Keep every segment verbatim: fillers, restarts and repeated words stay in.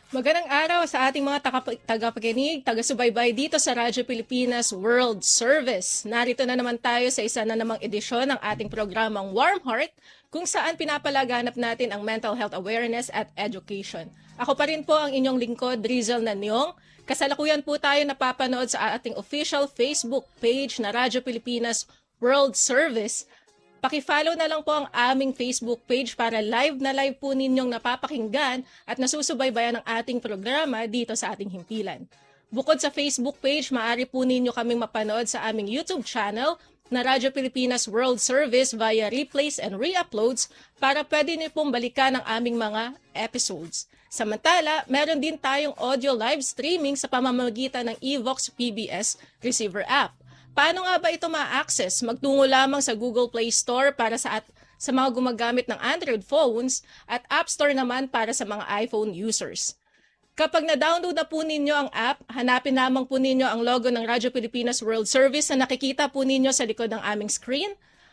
Magandang araw sa ating mga taka- tagapakinig, taga-subaybay dito sa Radyo Pilipinas World Service. Narito na naman tayo sa isa na namang edisyon ng ating programang Warm Heart, kung saan pinapalaganap natin ang mental health awareness at education. Ako pa rin po ang inyong lingkod, Drizel Nanyong. Kasalukuyan po tayo napapanood sa ating official Facebook page na Radyo Pilipinas World Service. Paki-follow na lang po ang aming Facebook page para live na live po ninyong napapakinggan at nasusubaybayan ang ating programa dito sa ating himpilan. Bukod sa Facebook page, maaari po ninyo kaming mapanood sa aming YouTube channel na Radyo Pilipinas World Service via replays and re-uploads para pwede niyo pong balikan ang aming mga episodes. Samantala, meron din tayong audio live streaming sa pamamagitan ng Evox P B S Receiver app. Paano nga ba ito ma-access? Magtungo lamang sa Google Play Store para sa, at, sa mga gumagamit ng Android phones at App Store naman para sa mga iPhone users. Kapag na-download na po ninyo ang app, hanapin lamang po ninyo ang logo ng Radyo Pilipinas World Service na nakikita po ninyo sa likod ng aming screen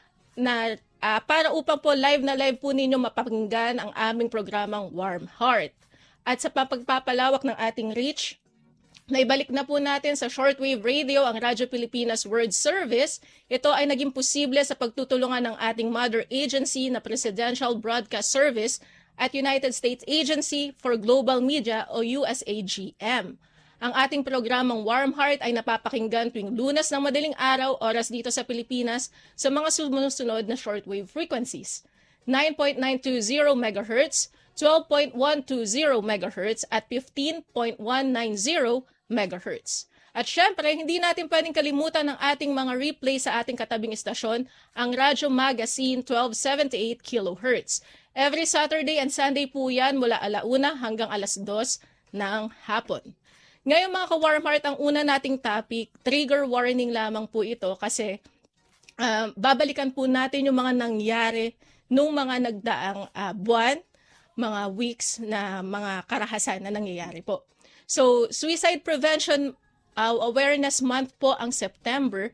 na uh, para upang po live na live po ninyo mapakinggan ang aming programang Warm Heart. At sa pagpapalawak ng ating reach, naibalik na po natin sa shortwave radio ang Radyo Pilipinas World Service. Ito ay naging posible sa pagtutulungan ng ating mother agency na Presidential Broadcast Service at United States Agency for Global Media o U S A G M. Ang ating programang Warm Heart ay napapakinggan tuwing Lunes ng madaling araw, oras dito sa Pilipinas, sa mga sumusunod na shortwave frequencies: nine point nine two zero megahertz, twelve point one two zero megahertz at fifteen point one nine zero megahertz. At syempre, hindi natin pwedeng kalimutan ang ating mga replay sa ating katabing istasyon, ang Radyo Magazine twelve seventy-eight kilohertz. Every Saturday and Sunday po yan mula alauna hanggang alas dos ng hapon. Ngayon mga ka-Warm Heart, ang una nating topic, trigger warning lamang po ito kasi uh, babalikan po natin yung mga nangyari nung mga nagdaang uh, buwan, mga weeks na mga karahasan na nangyayari po. So, Suicide Prevention uh, Awareness Month po ang September.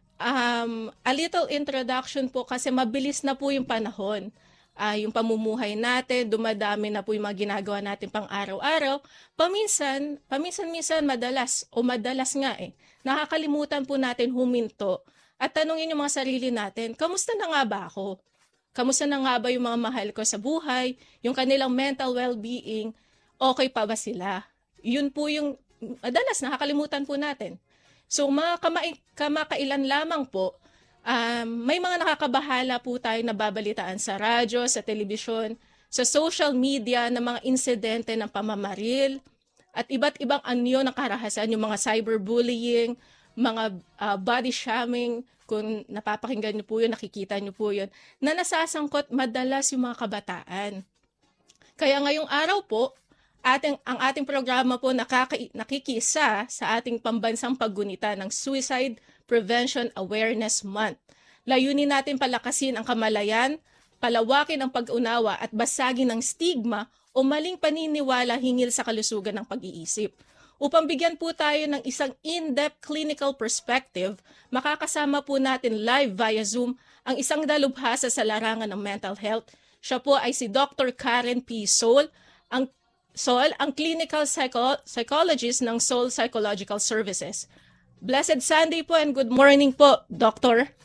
Um, a little introduction po kasi mabilis na po yung panahon. Uh, yung pamumuhay natin, dumadami na po yung mga ginagawa natin pang araw-araw. Paminsan, paminsan-minsan madalas o madalas nga eh, nakakalimutan po natin huminto at tanungin yung mga sarili natin, kamusta na nga ba ako? Kamusta na nga ba yung mga mahal ko sa buhay? Yung kanilang mental well-being, okay pa ba sila? Yun po yung madalas nakakalimutan po natin. So mga kama- kamakailan lamang po, um, may mga nakakabahala po tayo na babalitaan sa radyo, sa telebisyon, sa social media na mga insidente ng pamamaril at iba't ibang anyo ng karahasan, yung mga cyberbullying, mga uh, body shaming, kung napapakinggan niyo po yun, nakikita niyo po yun, na nasasangkot madalas yung mga kabataan. Kaya ngayong araw po, Ating, ang ating programa po nakaka, nakikisa sa ating pambansang paggunita ng Suicide Prevention Awareness Month. Layunin natin palakasin ang kamalayan, palawakin ang pag-unawa at basagin ang stigma o maling paniniwala hinggil sa kalusugan ng pag-iisip. Upang bigyan po tayo ng isang in-depth clinical perspective, makakasama po natin live via Zoom ang isang dalubhasa sa larangan ng mental health. Siya po ay si Doctor Karen P. Sol, ang Sol, ang clinical psycho- psychologist ng Soul Psychological Services. Blessed Sunday po and good morning po, Doctor.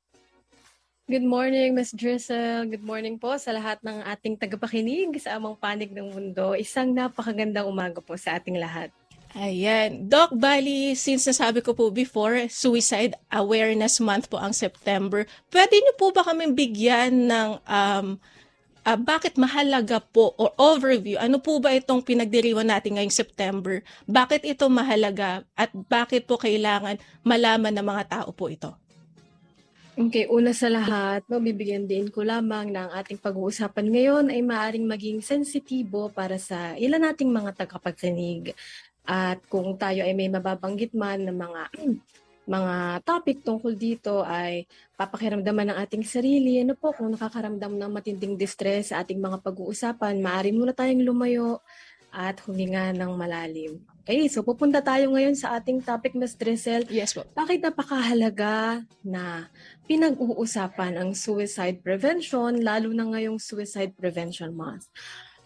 Good morning, Miz Drizzle. Good morning po sa lahat ng ating tagapakinig sa amang panig ng mundo. Isang napakagandang umaga po sa ating lahat. Ayan. Doc, bali, since nasabi ko po before, Suicide Awareness Month po ang September, pwede niyo po ba kami bigyan ng um, Uh, bakit mahalaga po or overview, ano po ba itong pinagdiriwang natin ngayong September? Bakit ito mahalaga at bakit po kailangan malaman ng mga tao po ito? Okay, una sa lahat, mabibigyan din ko lamang na ang ating pag-uusapan ngayon ay maaaring maging sensitibo para sa ilan nating mga tagapakinig. At kung tayo ay may mababanggit man ng mga mga topic tungkol dito ay papakiramdaman ng ating sarili. Ano po, kung nakakaramdam ng matinding distress sa ating mga pag-uusapan, maaari muna tayong lumayo at huminga ng malalim. Okay, so pupunta tayo ngayon sa ating topic, Miz Drizzle. Yes po. Bakit napakahalaga na pinag-uusapan ang suicide prevention, lalo na ngayong Suicide Prevention Month?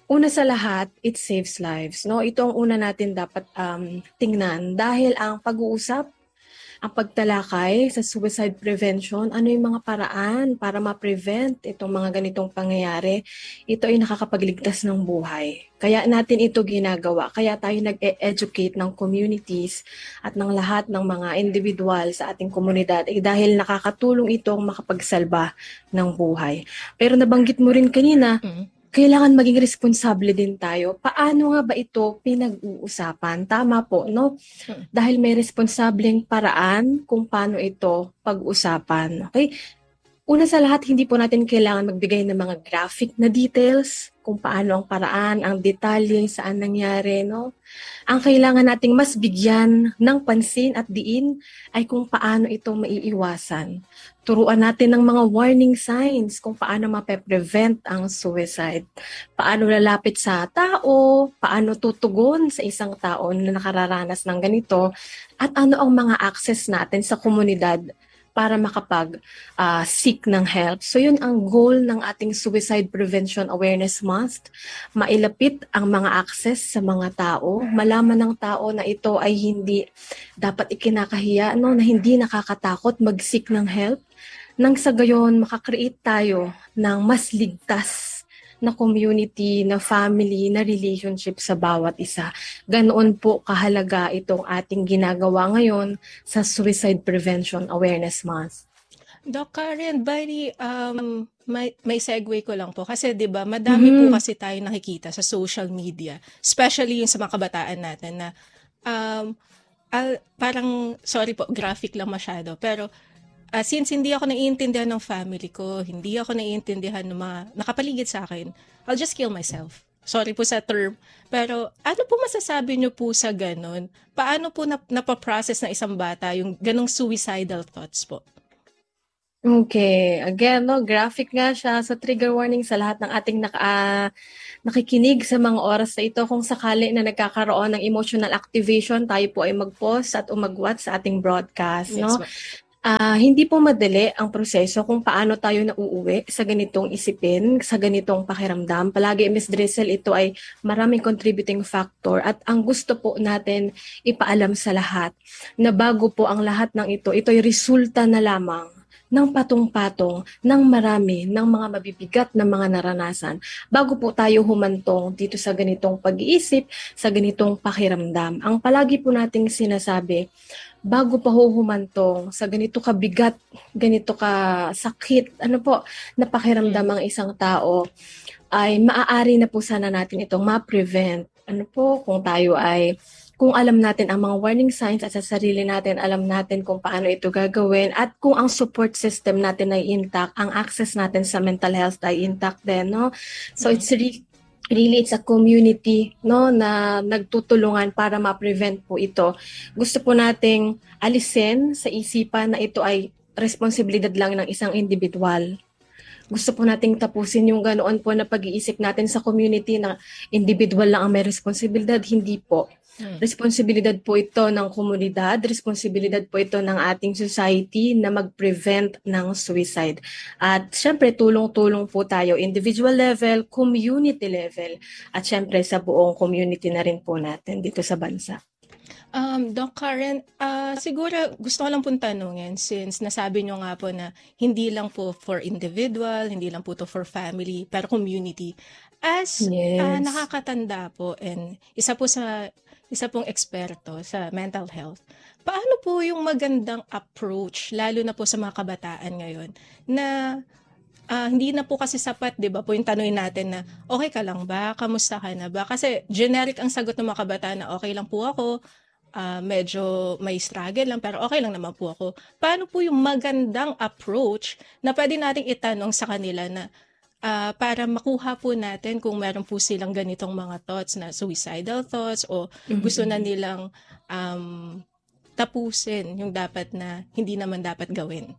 Una sa lahat, it saves lives, no? Ito ang una natin dapat um, tingnan dahil ang pag-uusap, ang pagtalakay sa suicide prevention, ano yung mga paraan para ma-prevent itong mga ganitong pangyayari, ito ay nakakapagligtas ng buhay. Kaya natin ito ginagawa. Kaya tayo nag-e-educate ng communities at ng lahat ng mga individual sa ating komunidad eh, dahil nakakatulong itong makapagsalba ng buhay. Pero nabanggit mo rin kanina, Mm. kailangan maging responsable din tayo. Paano nga ba ito pinag-uusapan? Tama po, no? Mm. Dahil may responsableng paraan kung paano ito pag-usapan. Okay? Una sa lahat, hindi po natin kailangan magbigay ng mga graphic na details kung paano ang paraan, ang detalye, saan nangyari, no? Ang kailangan nating mas bigyan ng pansin at diin ay kung paano ito maiiwasan. Turuan natin ng mga warning signs kung paano mape-prevent ang suicide. Paano lalapit sa tao, paano tutugon sa isang tao na nakararanas ng ganito, at ano ang mga access natin sa komunidad para makapag-seek ng help. So yun ang goal ng ating Suicide Prevention Awareness Month. Mailapit ang mga access sa mga tao. Malaman ng tao na ito ay hindi dapat ikinakahiya, no? Na hindi nakakatakot mag-seek ng help. Nang sa gayon, makakreate tayo ng mas ligtas na community, na family, na relationship sa bawat isa. Ganoon po kahalaga itong ating ginagawa ngayon sa Suicide Prevention Awareness Month. Doc Karen, bali, um, may, may segue ko lang po. Kasi 'di ba madami mm-hmm. po kasi tayo nakikita sa social media, especially yung sa mga kabataan natin na um, al, parang, sorry po, graphic lang masyado, pero Uh, since hindi ako naiintindihan ng family ko, hindi ako naiintindihan ng mga nakapaligid sa akin, I'll just kill myself. Sorry po sa term. Pero ano po masasabi niyo po sa ganun? Paano po nap- napaprocess ng isang bata yung ganong suicidal thoughts po? Okay. Again, no, graphic nga siya. So trigger warning sa lahat ng ating naka, uh, nakikinig sa mga oras na ito. Kung sakali na nagkakaroon ng emotional activation, tayo po ay mag-pause at umagwat sa ating broadcast. Yes, no? ma'am. Uh, hindi po madali ang proseso kung paano tayo nauuwi sa ganitong isipin, sa ganitong pakiramdam. Palagi, Miss Drizzle, ito ay maraming contributing factor at ang gusto po natin ipaalam sa lahat na bago po ang lahat ng ito, ito ay resulta na lamang ng patong-patong ng marami ng mga mabibigat na mga naranasan bago po tayo humantong dito sa ganitong pag-iisip, sa ganitong pakiramdam. Ang palagi po nating sinasabi, bago pa ho humantong sa ganito kabigat, ganito ka sakit, ano po, na pakiramdam ang isang tao, ay maaari na po sana natin itong ma-prevent. Ano po, kung tayo ay, kung alam natin ang mga warning signs at sa sarili natin, alam natin kung paano ito gagawin at kung ang support system natin ay intact, ang access natin sa mental health ay intact din, no? So mm-hmm. it's really, really it's a community, no, na nagtutulungan para ma-prevent po ito. Gusto po nating alisin sa isipan na ito ay responsibilidad lang ng isang individual. Gusto po nating tapusin yung ganoon po na pag-iisip natin sa community na individual lang ang may responsibilidad. Hindi po. Hmm. Responsibilidad po ito ng komunidad, responsibilidad po ito ng ating society na mag-prevent ng suicide. At syempre, tulong-tulong po tayo, individual level, community level, at syempre sa buong community na rin po natin dito sa bansa. Um, Doc Karen, uh, siguro gusto ko lang pong tanungin since nasabi nyo nga po na hindi lang po for individual, hindi lang po to for family, pero community. As yes. uh, nakakatanda po and isa po sa isa pong eksperto sa mental health, paano po yung magandang approach, lalo na po sa mga kabataan ngayon, na uh, hindi na po kasi sapat, di ba po yung tanongin natin na, okay ka lang ba? Kamusta ka na ba? Kasi generic ang sagot ng mga kabataan na okay lang po ako, uh, medyo may struggle lang, pero okay lang naman po ako. Paano po yung magandang approach na pwede nating itanong sa kanila na Uh, para makuha po natin kung meron po silang ganitong mga thoughts na suicidal thoughts o mm-hmm. gusto na nilang um, tapusin yung dapat na hindi naman dapat gawin.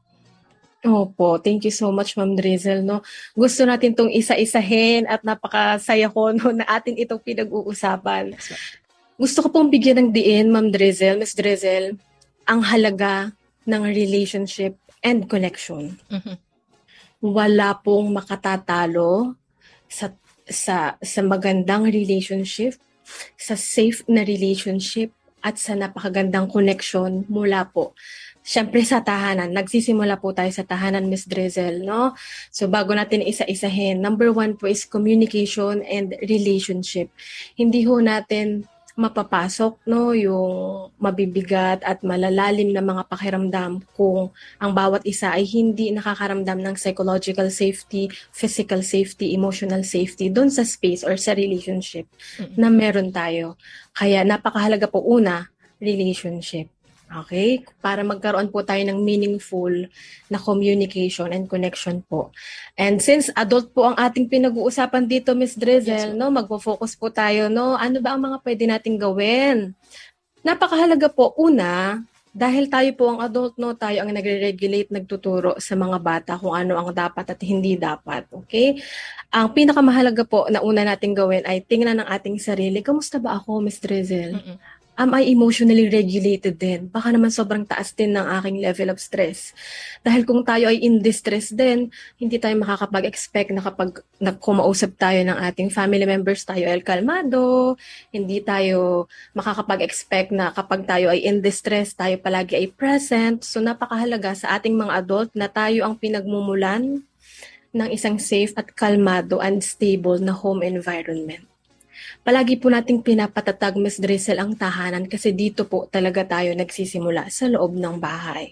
Opo, thank you so much, Ma'am Drizzle. No? Gusto natin itong isa-isahin at napakasaya ko no, na atin itong pinag-uusapan. Yes, gusto ko pong bigyan ng diin, Ma'am Drizzle, Miss Drizzle, ang halaga ng relationship and connection. Mm-hmm. Wala pong makatatalo sa sa sa magandang relationship, sa safe na relationship, at sa napakagandang connection mula po siyempre sa tahanan. Nagsisimula po tayo sa tahanan, Miss Drizzle, no? So bago natin isa-isahin, number one po is communication and relationship. Hindi ho natin mapapasok, no, yung mabibigat at malalalim na mga pakiramdam kung ang bawat isa ay hindi nakakaramdam ng psychological safety, physical safety, emotional safety doon sa space or sa relationship Mm. na meron tayo. Kaya napakahalaga po una, relationship. Okay? Para magkaroon po tayo ng meaningful na communication and connection po. And since adult po ang ating pinag-uusapan dito, Miss Drizzle, Yes, no, magfo-focus po tayo, no, ano ba ang mga pwede nating gawin? Napakahalaga po, una, dahil tayo po ang adult, no, tayo ang nagre-regulate, nagtuturo sa mga bata kung ano ang dapat at hindi dapat. Okay? Ang pinakamahalaga po na una nating gawin ay tingnan ang ating sarili. Kamusta ba ako, Miss Drizzle? Mm-mm. Am I emotionally regulated din? Baka naman sobrang taas din ng aking level of stress. Dahil kung tayo ay in distress din, hindi tayo makakapag-expect na kapag nagkumausap tayo ng ating family members, tayo ay kalmado. Hindi tayo makakapag-expect na kapag tayo ay in distress, tayo palagi ay present. So napakahalaga sa ating mga adult na tayo ang pinagmumulan ng isang safe at kalmado and stable na home environment. Palagi po nating pinapatatag, Miss Drizzle, ang tahanan kasi dito po talaga tayo nagsisimula sa loob ng bahay.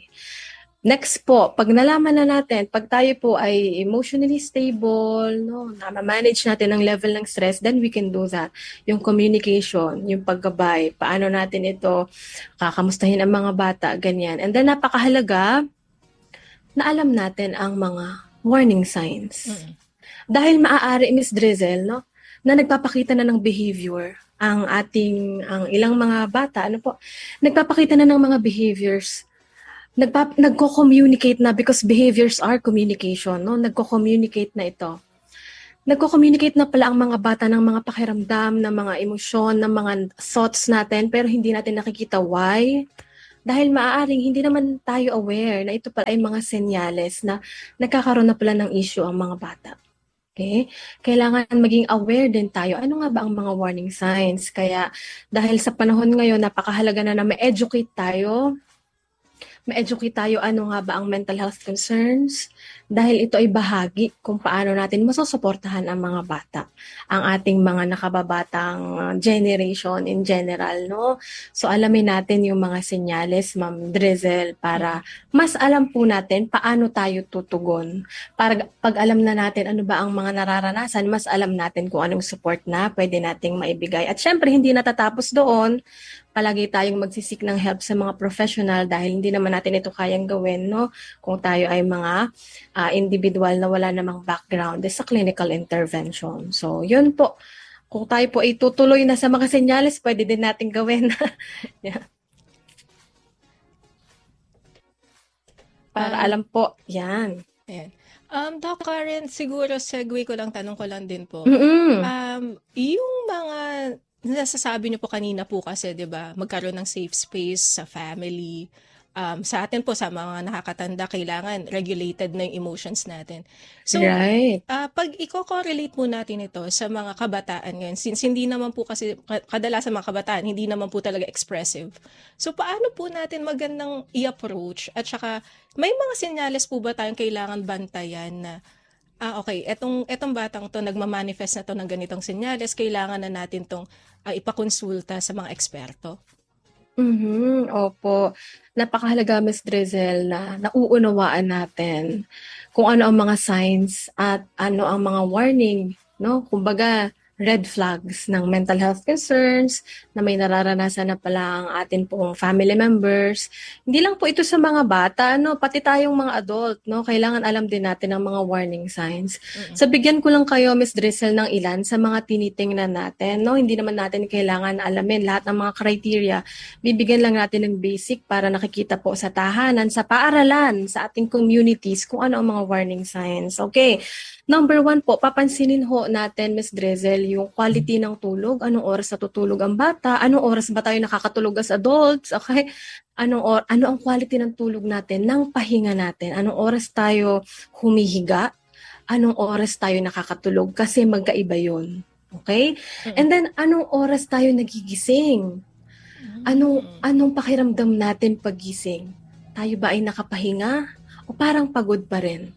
Next po, pag nalaman na natin, pag tayo po ay emotionally stable, no, na-manage natin ang level ng stress, then we can do that. Yung communication, yung paggabay, paano natin ito kakamustahin ang mga bata, ganyan. And then napakahalaga na alam natin ang mga warning signs. Mm-mm. Dahil maaari, Miss Drizzle, no, na nagpapakita na ng behavior ang ating ang ilang mga bata, ano po, nagpapakita na ng mga behaviors. Nagpa, nagko-communicate na because behaviors are communication, no? Nagko-communicate na ito. Nagko-communicate na pala ang mga bata ng mga pakiramdam, ng mga emosyon, ng mga thoughts natin, pero hindi natin nakikita why. Dahil maaaring hindi naman tayo aware na ito pala ay mga senyales na nagkakaroon na pala ng issue ang mga bata. Okay? Kailangan maging aware din tayo. Ano nga ba ang mga warning signs? Kaya dahil sa panahon ngayon, napakahalaga na na ma-educate tayo. Ma-educate tayo ano nga ba ang mental health concerns. Dahil ito ay bahagi kung paano natin masusuportahan ang mga bata. Ang ating mga nakababatang generation in general, no? So alamin natin yung mga senyales, Ma'am Drizzle, para mas alam po natin paano tayo tutugon. Para pag alam na natin ano ba ang mga nararanasan, mas alam natin kung anong support na pwede nating maibigay. At syempre, hindi natatapos doon. Palagi tayong magsisik ng help sa mga professional dahil hindi naman natin ito kayang gawin, no? Kung tayo ay mga uh, individual na wala namang background sa clinical intervention. So, yun po. Kung tayo po ay tutuloy na sa mga senyales, pwede din natin gawin. Yeah. Para Um, alam po, yan. Ayan. Um, Doc Karen, siguro segue ko lang, tanong ko lang din po. Mm-mm. Um, yung mga nasasabi niyo po kanina po kasi, 'di ba, magkaroon ng safe space sa family. Um, sa atin po, sa mga nakakatanda, kailangan regulated na yung emotions natin. So, Right. ah, pag i-correlate mo natin ito sa mga kabataan ngayon, since hindi naman po kasi, ka- kadalasan mga kabataan, hindi naman po talaga expressive. So, paano po natin magandang i-approach? At saka, may mga senyales po ba tayong kailangan bantayan na, ah, okay, etong, etong batang to, nagmamanifest na to ng ganitong senyales, kailangan na natin tong ah, ipakonsulta sa mga eksperto? Mhm, opo. Napakahalaga, Miss Drizzle, na nauunawaan natin kung ano ang mga signs at ano ang mga warning, no? Kumbaga, red flags ng mental health concerns na may nararanasan na pala ang atin pong family members. Hindi lang po ito sa mga bata, no? Pati tayong mga adult, no? Kailangan alam din natin ang mga warning signs. Mm-mm. So, bigyan ko lang kayo, Miss Drizzle, ng ilan sa mga tinitingnan natin, no? Hindi naman natin kailangan alamin lahat ng mga criteria. Bibigyan lang natin ng basic para nakikita po sa tahanan, sa paaralan, sa ating communities kung ano ang mga warning signs. Okay. Number one po, papansinin ho natin, Miss Drizzle, yung quality ng tulog. Anong oras natutulog ang bata? Anong oras ba tayo nakakatulog as adults? Okay? Anong or ano ang quality ng tulog natin, ng pahinga natin? Anong oras tayo humihiga? anong oras tayo nakakatulog kasi magkaiba yun. Okay? Mm. And then, anong oras tayo nagigising? Anong, anong pakiramdam natin pagising? Tayo ba ay nakapahinga? O parang pagod pa rin?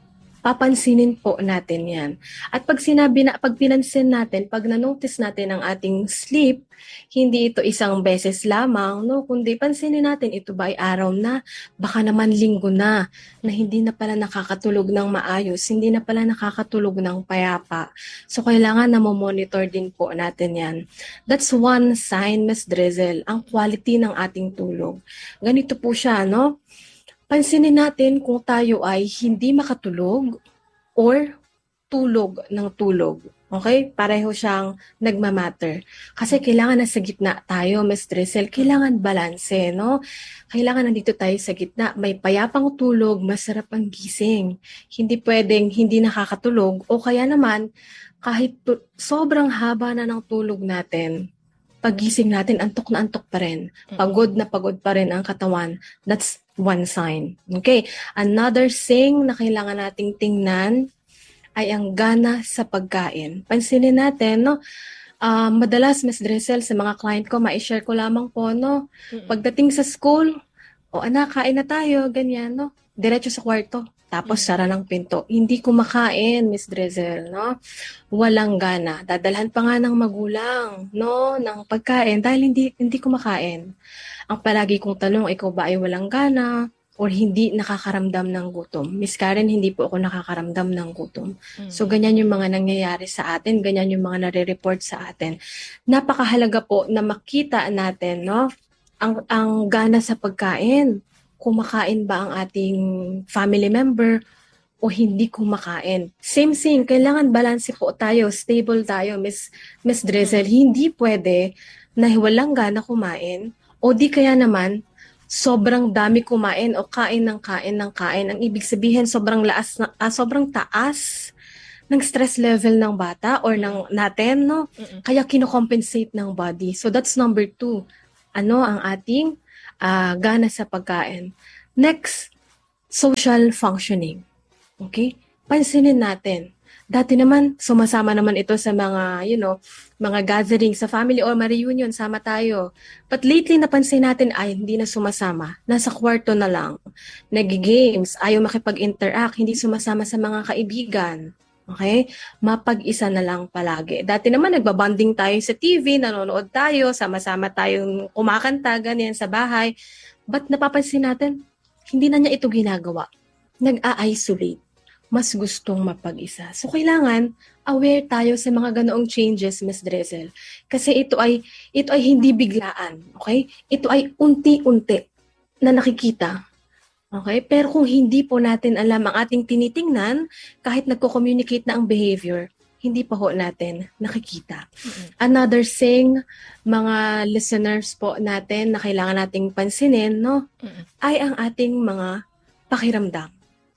Papansinin po natin yan. At pag sinabi na, pag pinansin natin, pag na-notice natin ang ating sleep, hindi ito isang beses lamang, no? Kundi pansinin natin, ito ba ay araw na, baka naman linggo na, na hindi na pala nakakatulog ng maayos, hindi na pala nakakatulog ng payapa. So, kailangan na monitor din po natin yan. That's one sign, Miss Drizzle, ang quality ng ating tulog. Ganito po siya, no? Pansinin natin kung tayo ay hindi makatulog or tulog ng tulog. Okay? Pareho siyang nagmamatter. Kasi kailangan nasa gitna tayo, Miss Drizzle. Kailangan balanse, no? Kailangan nandito tayo sa gitna. May payapang tulog, masarap ang gising. Hindi pwedeng hindi nakakatulog o kaya naman kahit tu- sobrang haba na ng tulog natin, pagising natin, antok na antok pa rin. Pagod na pagod pa rin ang katawan. That's one sign. Okay. Another thing na kailangan nating tingnan ay ang gana sa pagkain. Pansinin natin, no? Uh, madalas, Miss Drizzle, sa mga client ko, ma-share ko lamang po, no? Pagdating sa school, o anak, kain na tayo, ganyan, no? Diretso sa kwarto. Tapos sara ng pinto. Hindi kumakain, Miss Drizzle, no? Walang gana. Dadalhan pa nga ng magulang, no, ng pagkain dahil hindi hindi kumakain. Ang palagi kong tanong, ikaw ba ay walang gana or hindi nakakaramdam ng gutom? Miss Karen, hindi po ako nakakaramdam ng gutom. So ganyan yung mga nangyayari sa atin, ganyan yung mga nare-report sa atin. Napakahalaga po na makita natin, no, ang ang gana sa pagkain. Kumakain ba ang ating family member o hindi kumakain. Same thing, kailangan balance po tayo, stable tayo, Miss Miss Drizzle. Mm-hmm. Hindi pwede na walang gana kumain o di kaya naman sobrang dami kumain o kain ng kain ng kain. Ang ibig sabihin sobrang laas na, ah, sobrang taas ng stress level ng bata or ng natin, no? Mm-hmm. Kaya kino-compensate ng body. So that's number two. Ano ang ating Uh, gana sa pagkain. Next, social functioning. Okay? Pansinin natin. Dati naman, sumasama naman ito sa mga, you know, mga gathering sa family or ma-reunion, sama tayo. But lately, napansin natin, ay, hindi na sumasama. Nasa kwarto na lang. Nag-games, ayaw makipag-interact, hindi sumasama sa mga kaibigan. Okay? Mapag-isa na lang palagi. Dati naman, nagbabanding tayo sa T V, nanonood tayo, sama-sama tayong kumakanta, ganyan sa bahay. But napapansin natin, hindi na niya ito ginagawa. Nag-a-isolate. Mas gustong mapag-isa. So, kailangan aware tayo sa mga ganoong changes, Miss Drizzle. Kasi ito ay, ito ay hindi biglaan. Okay? Ito ay unti-unti na nakikita. Okay? Pero kung hindi po natin alam ang ating tinitingnan, kahit nagko-communicate na ang behavior, hindi pa ho natin nakikita. Mm-hmm. Another thing, mga listeners po natin na kailangan nating pansinin, no, mm-hmm. ay ang ating mga pakiramdam.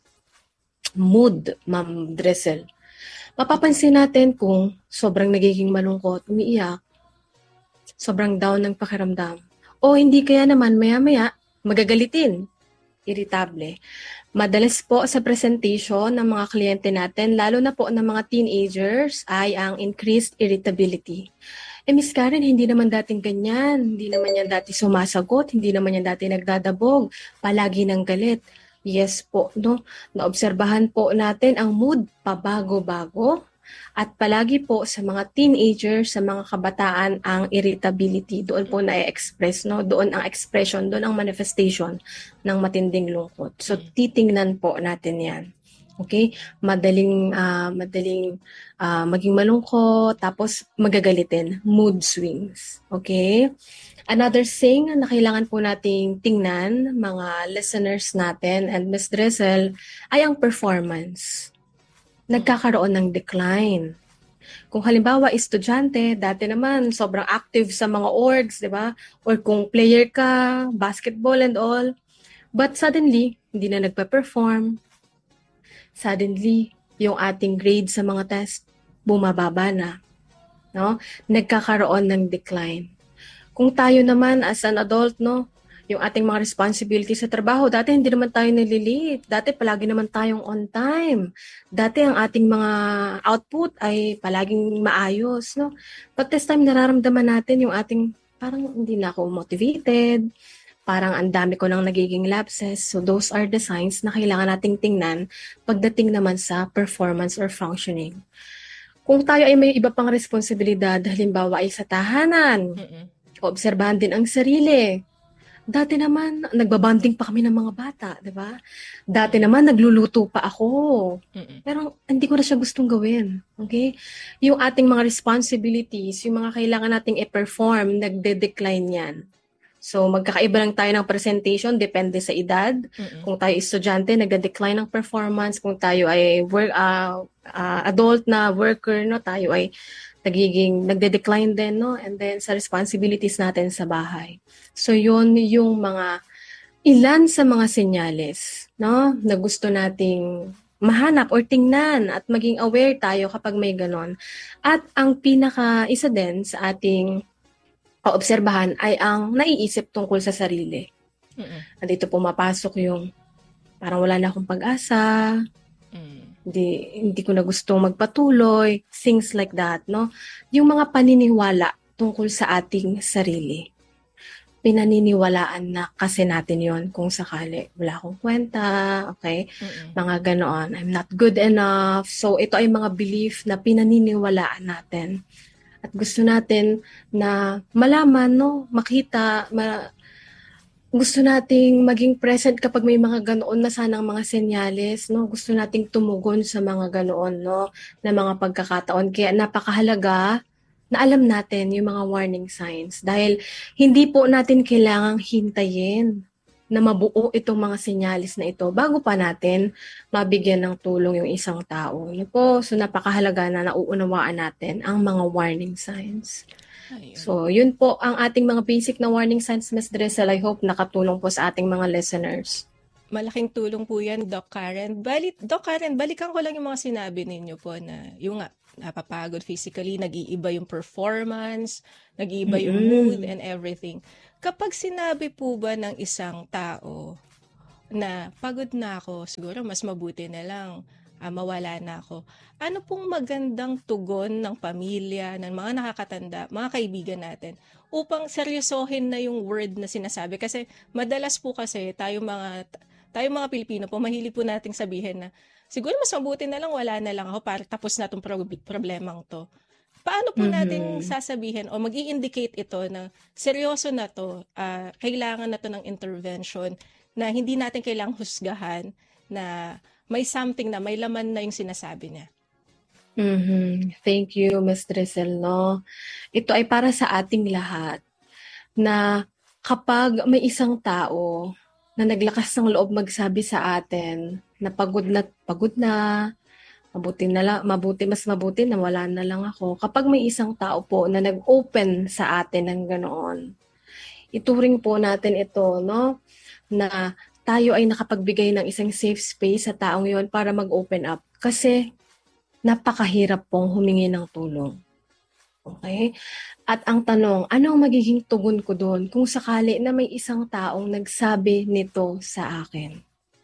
Mood, Ma'am Drizzle. Mapapansin natin kung sobrang nagiging malungkot, umiiyak, sobrang down ng pakiramdam, o hindi kaya naman maya-maya magagalitin, irritable. Madalas po sa presentation ng mga kliyente natin, lalo na po ng mga teenagers, ay ang increased irritability. Eh, Miss Karen, hindi naman dating ganyan. Hindi naman yan dati sumasagot. Hindi naman yan dati nagdadabog. Palagi ng galit. Yes po, no? Naobserbahan po natin ang mood pabago-bago. At palagi po sa mga teenagers, sa mga kabataan, ang irritability. Doon po na-express, no? Doon ang expression, doon ang manifestation ng matinding lungkot. So, titingnan po natin yan. Okay? Madaling, uh, madaling uh, maging malungkot, tapos magagalitin. Mood swings. Okay? Another thing na kailangan po nating tingnan, mga listeners natin and Miss Drizzle, ay ang performance. Nagkakaroon ng decline. Kung halimbawa, estudyante, dati naman sobrang active sa mga orgs, di ba? Or kung player ka, basketball and all. But suddenly, hindi na nagpa-perform. Suddenly, yung ating grade sa mga test, bumababa na. No? Nagkakaroon ng decline. Kung tayo naman as an adult, no, yung ating mga responsibility sa trabaho. Dati hindi naman tayo nililate. Dati palagi naman tayong on time. Dati ang ating mga output ay palaging maayos, no? But this time nararamdaman natin yung ating parang hindi na ako motivated, parang ang dami ko nang nagiging lapses. So those are the signs na kailangan nating tingnan pagdating naman sa performance or functioning. Kung tayo ay may iba pang responsibilidad, halimbawa ay sa tahanan, Mm-mm. obserbahan din ang sarili. Dati naman, nagbabanding pa kami ng mga bata, di ba? Dati naman, nagluluto pa ako. Mm-mm. Pero hindi ko na siya gustong gawin. Okay? Yung ating mga responsibilities, yung mga kailangan nating i-perform, nagde-decline yan. So, magkakaiba lang tayo ng presentation, depende sa edad. Mm-mm. Kung tayo estudyante, nagde-decline ng performance. Kung tayo ay work, uh, uh, adult na worker, no, tayo ay nagiging nagde-decline din, no? And then sa responsibilities natin sa bahay. So yun yung mga ilan sa mga senyales, no, na gusto nating mahanap or tingnan at maging aware tayo kapag may ganon. At ang pinaka isa din sa ating paobserbahan ay ang naiisip tungkol sa sarili. Mm-mm. At dito pumapasok yung parang wala na akong pag-asa, Mm. Hindi, hindi ko na gustong magpatuloy, things like that, no? Yung mga paniniwala tungkol sa ating sarili. Pinaniniwalaan na kasi natin yon kung sakali. Wala akong kwenta, okay? Mm-mm. Mga ganoon. I'm not good enough. So, ito ay mga belief na pinaniniwalaan natin. At gusto natin na malaman, no? Makita, ma- gusto nating maging present kapag may mga ganoon na sanang mga senyales, no? Gusto nating tumugon sa mga ganoon, no? Na mga pagkakataon. Kaya napakahalaga na alam natin yung mga warning signs. Dahil hindi po natin kailangang hintayin na mabuo itong mga senyales na ito bago pa natin mabigyan ng tulong yung isang tao. Ano po? So napakahalaga na nauunawaan natin ang mga warning signs. Ayun. So, yun po ang ating mga basic na warning signs, Miz Dressel. I hope nakatulong po sa ating mga listeners. Malaking tulong po yan, Doc Karen. Bali, Doc Karen, balikan ko lang yung mga sinabi ninyo po na yung nga, napapagod physically, nag-iiba yung performance, nag-iiba yung Mm-mm. mood and everything. Kapag sinabi po ba ng isang tao na pagod na ako, siguro mas mabuti na lang ah, mawala na ako. Ano pong magandang tugon ng pamilya, ng mga nakakatanda, mga kaibigan natin, upang seryosohin na yung word na sinasabi? Kasi madalas po kasi tayo mga, tayo mga Pilipino po, mahilig po nating sabihin na, siguro mas mabuti na lang, wala na lang ako para tapos na itong pro- problemang to. Paano po natin Mhm. sasabihin o mag-i-indicate ito na seryoso na to, ah, kailangan na to ng intervention, na hindi natin kailangang husgahan, na may something na, may laman na yung sinasabi niya. Mhm. Thank you, Miz Dressel, no? Ito ay para sa ating lahat na kapag may isang tao na naglakas ng loob magsabi sa atin na pagod na pagod na, mabuti na lang, mabuti, mas mabuti na wala na lang ako. Kapag may isang tao po na nag-open sa atin ng ganoon, ituring po natin ito, no? Na tayo ay nakapagbigay ng isang safe space sa taong yon para mag-open up. Kasi napakahirap pong humingi ng tulong. Okay? At ang tanong, ano ang magiging tugon ko doon kung sakali na may isang taong nagsabi nito sa akin?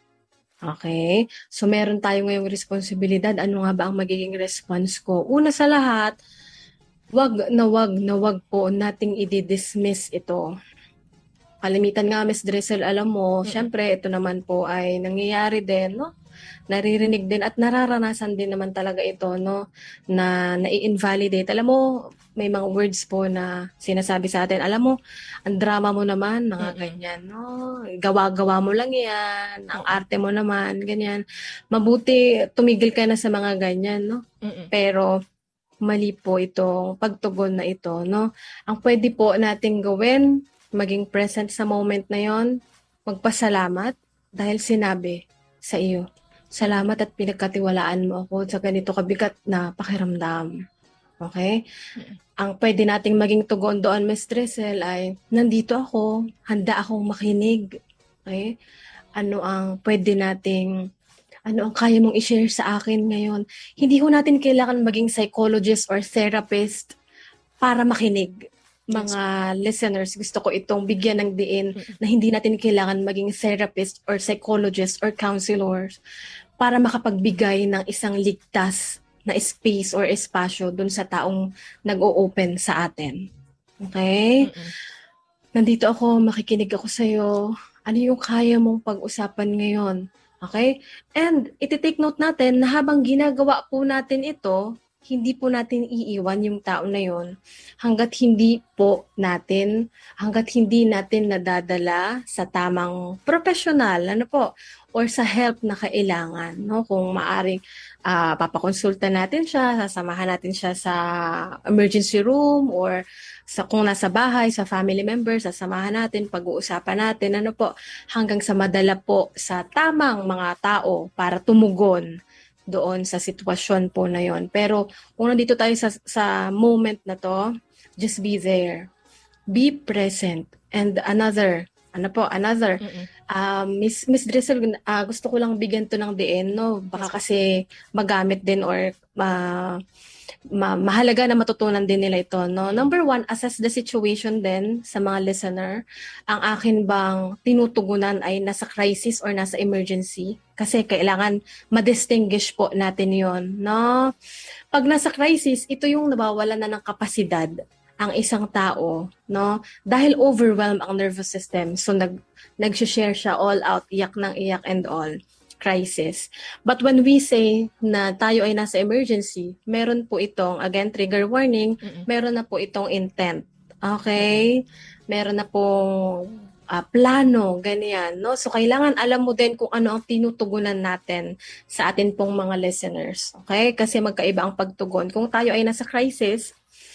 Okay? So meron tayo ngayong responsibilidad. Ano nga ba ang magiging response ko? Una sa lahat, wag na wag na wag po nating i-dismiss ito. Kalimitan nga, Miz Dressel, alam mo, Mm-mm. syempre, ito naman po ay nangyayari din, no? Naririnig din at nararanasan din naman talaga ito, no? Na nai-invalidate. Alam mo, may mga words po na sinasabi sa atin, alam mo, ang drama mo naman, mga Mm-mm. ganyan, no? Gawa-gawa mo lang yan, ang Mm-mm. arte mo naman, ganyan. Mabuti, tumigil ka na sa mga ganyan, no? Mm-mm. Pero, mali po itong pagtugon na ito, no? Ang pwede po nating gawin, maging present sa moment na yon, magpasalamat dahil sinabi sa iyo, salamat at pinagkatiwalaan mo ako sa ganito kabigat na pakiramdam. Okay? Ang pwede nating maging tugon doon, Miz Dressel, ay nandito ako, handa akong makinig. Okay? Ano ang pwede nating, ano ang kaya mong i-share sa akin ngayon? Hindi ho natin kailangan maging psychologist or therapist para makinig. mga listeners, gusto ko itong bigyan ng diin Mm. na hindi natin kailangan maging therapist or psychologist or counselors para makapagbigay ng isang ligtas na space or espasyo dun sa taong nag-o-open sa atin. Okay? Mm-mm. Nandito ako, makikinig ako sa'yo. Ano yung kaya mong pag-usapan ngayon? Okay? And iti-take note natin na habang ginagawa po natin ito, hindi po natin iiwan yung tao na yon hanggat hindi po natin, hanggat hindi natin nadadala sa tamang professional, ano po, or sa help na kailangan. No? Kung maaring uh, papakonsulta natin siya, sasamahan natin siya sa emergency room or sa kung nasa bahay, sa family members, sasamahan natin, pag-uusapan natin, ano po, hanggang sa madala po sa tamang mga tao para tumugon doon sa sitwasyon po na yon. Pero kung nandito tayo sa, sa moment na to, just be there. Be present. And another, ano po, another, um, Miss Miss Drizzle, uh, gusto ko lang bigyan to ng diin, no? Baka kasi magamit din or uh, ma- mahalaga na matutunan din nila ito, no? Number one, assess the situation din sa mga listener. Ang akin bang tinutugunan ay nasa crisis or nasa emergency? Kasi kailangan ma-distinguish po natin yon, no? Pag nasa crisis, ito yung nabawalan na ng kapasidad ang isang tao, no? Dahil overwhelmed ang nervous system. So nag nag-share siya all out, iyak ng iyak and all. Crisis. But when we say na tayo ay nasa emergency, meron po itong, again, trigger warning, Mm-mm. meron na po itong intent. Okay? Mm-mm. Meron na pong uh, plano, ganyan. No? So, kailangan alam mo din kung ano ang tinutugunan natin sa atin pong mga listeners. Okay? Kasi magkaiba ang pagtugon. Kung tayo ay nasa crisis,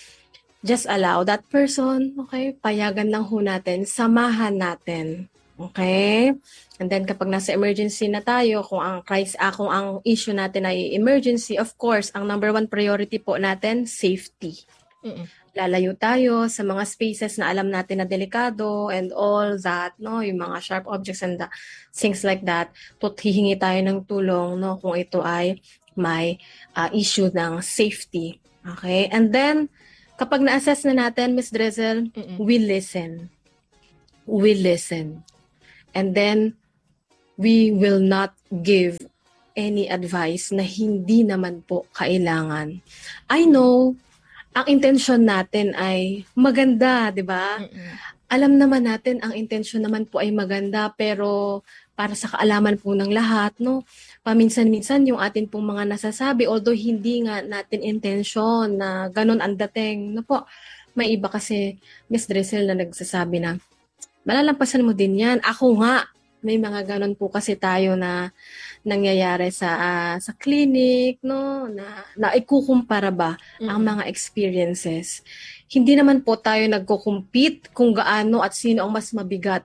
just allow that person, okay? Payagan lang ho natin, samahan natin. Okay? And then kapag nasa emergency na tayo, kung ang crisis, ah, kung ang issue natin ay emergency, of course, ang number one priority po natin, safety. Mm-mm. Lalayo tayo sa mga spaces na alam natin na delikado and all that, no? Yung mga sharp objects and the, things like that. Tut hihingi tayo ng tulong, no? Kung ito ay may uh, issue ng safety. Okay? And then, kapag na-assess na natin, Miss Drizzle, Mm-mm. we listen. We listen. And then, we will not give any advice na hindi naman po kailangan. I know, ang intention natin ay maganda, di ba? Alam naman natin, ang intention naman po ay maganda, pero para sa kaalaman po ng lahat, no? Paminsan-minsan yung atin pong mga nasasabi, although hindi nga natin intention na ganun ang dating, no po? May iba kasi, Miss Drizzle, na nagsasabi na, malalampasan mo din yan. Ako nga, may mga ganun po kasi tayo na nangyayari sa uh, sa clinic, no, na naikukumpara ba mm-hmm. ang mga experiences. Hindi naman po tayo nagko-compete kung gaano at sino ang mas mabigat.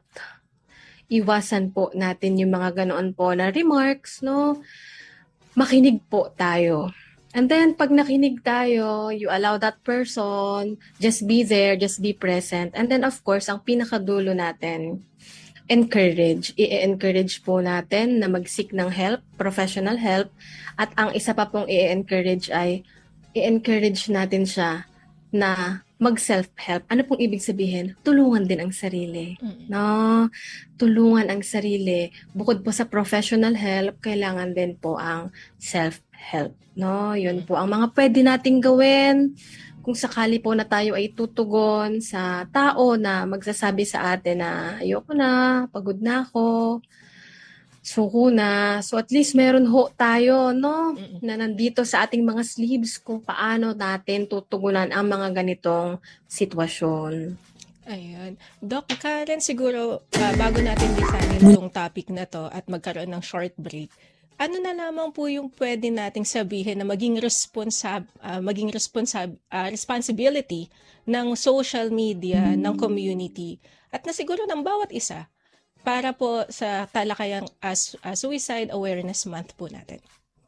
Iwasan po natin yung mga ganoon po na remarks, no. Makinig po tayo. And then, pag nakinig tayo, you allow that person, just be there, just be present. And then, of course, ang pinakadulo natin, encourage. I-encourage po natin na mag-seek ng help, professional help. At ang isa pa pong i-encourage ay, i-encourage natin siya na mag-self-help. Ano pong ibig sabihin? Tulungan din ang sarili. Mm-hmm. No? Tulungan ang sarili. Bukod po sa professional help, kailangan din po ang self-help. No? Yun mm-hmm. po ang mga pwede nating gawin kung sakali po na tayo ay tutugon sa tao na magsasabi sa atin na ayoko na, pagod na ako, suko na. So at least meron ho tayo, no, mm-hmm. na nandito sa ating mga sleeves kung paano natin tutugunan ang mga ganitong sitwasyon. Ayun. Doc, Karen, siguro uh, bago natin lisanin itong topic na to at magkaroon ng short break, ano na lamang po yung pwede nating sabihin na maging responsab uh, maging responsab uh, responsibility ng social media, mm-hmm. ng community at na siguro ng bawat isa para po sa talakayang as uh, Suicide Awareness Month po natin.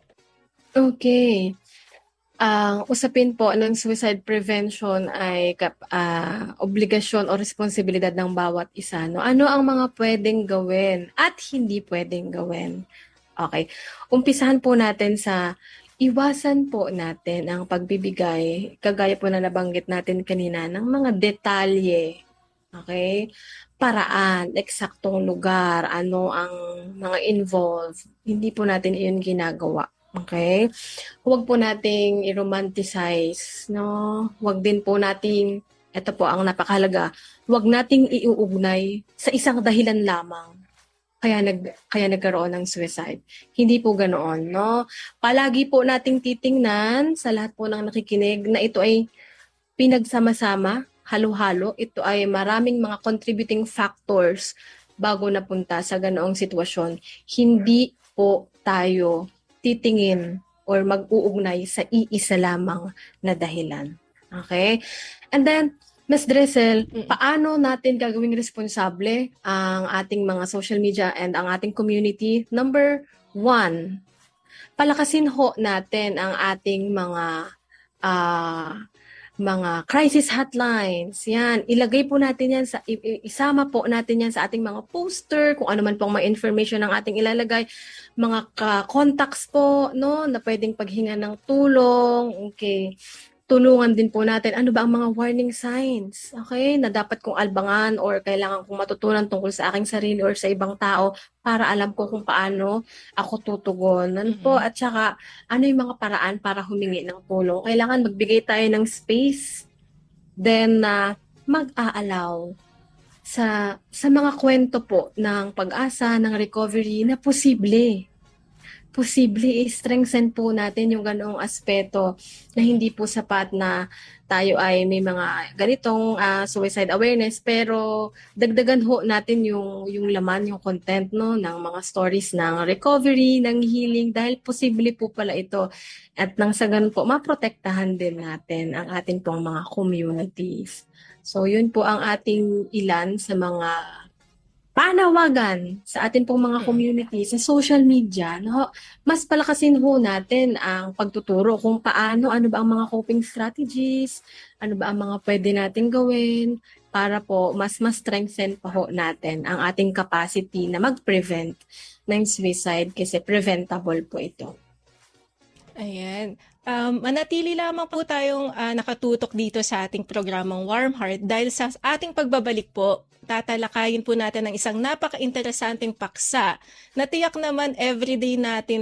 Okay. Ang uh, usapin po ng suicide prevention ay uh, obligasyon o responsibilidad ng bawat isa. No? Ano ang mga pwedeng gawin at hindi pwedeng gawin? Okay. Umpisahan po natin sa iwasan po natin ang pagbibigay, kagaya po na nabanggit natin kanina, ng mga detalye. Okay? Paraan, eksaktong lugar, ano ang mga involved. Hindi po natin iyon ginagawa. Okay? Huwag po nating i-romanticize, no? Huwag din po nating, ito po ang napakahalaga, huwag nating iuugnay sa isang dahilan lamang kaya nag kaya nagkaroon ng suicide. Hindi po ganoon, no? Palagi po nating titingnan sa lahat po ng nakikinig na ito ay pinagsama-sama, halo-halo. Ito ay maraming mga contributing factors bago napunta sa ganoong sitwasyon. Hindi po tayo titingin or mag-uugnay sa iisa lamang na dahilan. Okay? And then, Miz Dressel, Mm. paano natin gagawing responsable ang ating mga social media and ang ating community? Number one, palakasin ho natin ang ating mga ah, mga crisis hotlines. Yan, ilagay po natin yan sa i- i- isama po natin yan sa ating mga poster, kung ano man pong mga information ng ating ilalagay, mga ka- contacts po, no, na pwedeng paghinga ng tulong. Okay. Tulungan din po natin ano ba ang mga warning signs, okay, na dapat kong albangan or kailangan kong matutunan tungkol sa aking sarili or sa ibang tao para alam ko kung paano ako tutugunan po. Mhm. At saka, ano yung mga paraan para humingi ng tulong. Kailangan magbigay tayo ng space, then na mag-aalaw sa sa mga kwento po ng pag-asa, ng recovery na posible. Posible i-strengthen po natin yung ganoong aspeto na hindi po sapat na tayo ay may mga ganitong ah, suicide awareness, pero dagdagan ho natin yung yung laman, yung content, no, ng mga stories ng recovery, ng healing, dahil posible po pala ito. At nang sa ganun po, maprotektahan din natin ang ating pong mga communities. So yun po ang ating ilan sa mga panawagan sa atin pong mga Mm. community sa social media, no? Mas palakasin ho natin ang pagtuturo kung paano, ano ba ang mga coping strategies, ano ba ang mga pwede nating gawin para po mas mas strengthen pa ho natin ang ating capacity na mag-prevent ng suicide kasi preventable po ito. Ayan. Um, manatili lamang po tayong ah, nakatutok dito sa ating programang Warm Heart dahil sa ating pagbabalik po, tatalakayin po natin ang isang napaka-interesanteng paksa na tiyak naman everyday natin